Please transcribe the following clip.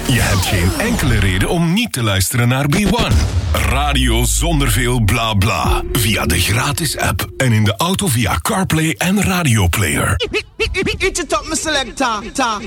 Je hebt geen enkele reden om niet te luisteren naar B1. Radio zonder veel bla bla. Via de gratis app en in de auto via CarPlay en Radio Player. Eat it up, my selector.